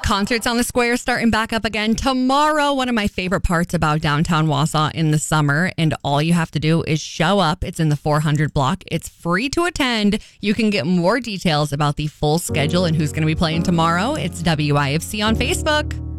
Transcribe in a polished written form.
Concerts on the Square starting back up again tomorrow. One of my favorite parts about downtown Wausau in the summer, and all you have to do is show up. It's in the 400 block. It's free to attend. You can get more details about the full schedule and who's going to be playing tomorrow. It's WIFC on Facebook.